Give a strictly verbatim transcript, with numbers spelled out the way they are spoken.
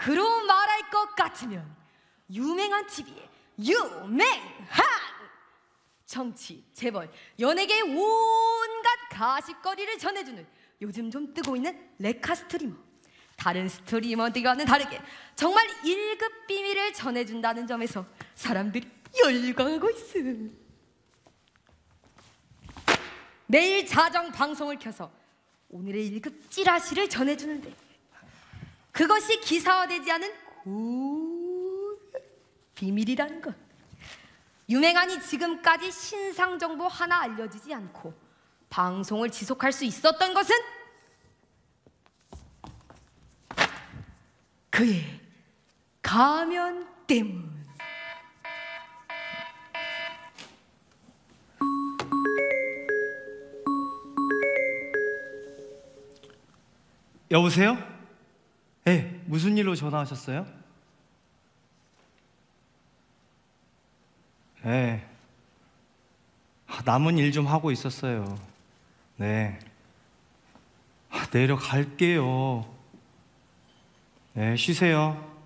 그로 말할 것 같으면 유명한 티비에 유명한 정치, 재벌, 연예계의 온갖 가십거리를 전해주는 요즘 좀 뜨고 있는 레카 스트리머. 다른 스트리머들과는 다르게 정말 일 급 비밀을 전해준다는 점에서 사람들이 열광하고 있어. 매일 자정 방송을 켜서 오늘의 일 급 찌라시를 전해주는데 그것이 기사화되지 않은 고 비밀이라는 것. 유명한이 지금까지 신상 정보 하나 알려지지 않고 방송을 지속할 수 있었던 것은 그의 가면 때문. 여보세요? 네, 무슨 일로 전화하셨어요? 네, 남은 일 좀 하고 있었어요. 네, 내려갈게요. 네, 쉬세요.